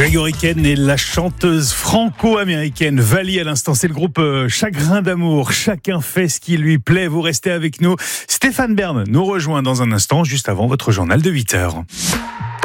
Gregory Ken et la chanteuse franco-américaine Vali à l'instant. C'est le groupe Chagrin d'amour. Chacun fait ce qui lui plaît. Vous restez avec nous. Stéphane Bern nous rejoint dans un instant, juste avant votre journal de 8h.